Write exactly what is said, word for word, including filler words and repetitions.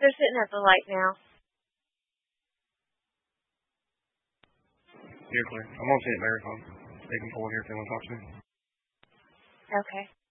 they're sitting at the light now. You're clear. I'm going to see it Marathon. They can pull in here if they want to talk to me. Okay.